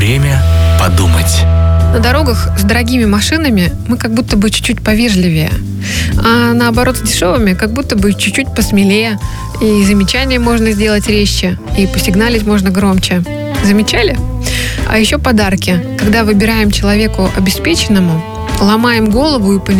Время подумать. На дорогах с дорогими машинами мы как будто бы чуть-чуть повежливее, а наоборот с дешевыми как будто бы чуть-чуть посмелее. И замечания можно сделать резче, и посигналить можно громче. Замечали? А еще подарки. Когда выбираем человеку обеспеченному, ломаем голову и понимаем,